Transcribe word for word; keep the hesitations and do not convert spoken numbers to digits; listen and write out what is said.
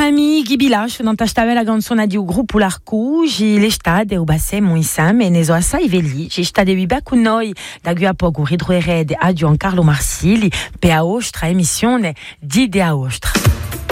ami Gibila, non t'astave la canzone di un gruppo l'arcu, gi l'estate o basse moisam e ne so assai veli, gi stade viba con noi da qui a poco ridroerede a Giancarlo Marsili pe a ostra emissione di de a ostra.